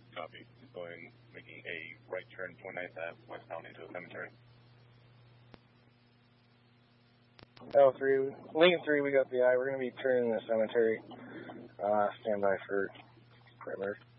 Copy. Going, making a right turn 29th Ave, westbound into the cemetery. L3, Lincoln 3, we got the eye. We're going to be turning the cemetery. Stand by for perimeter.